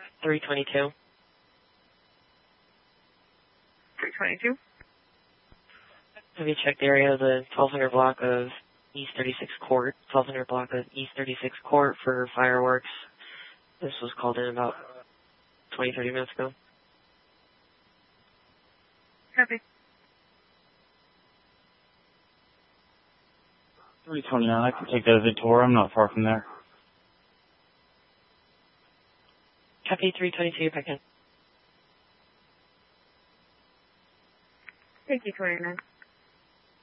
322. 322. Have you checked the area of the 1200 block of East 36 Court, 1200 block of East 36 Court for fireworks? This was called in about 20, 30 minutes ago. Copy. 329, I can take that as a tour. I'm not far from there. Copy 322, back in. Thank you, 29.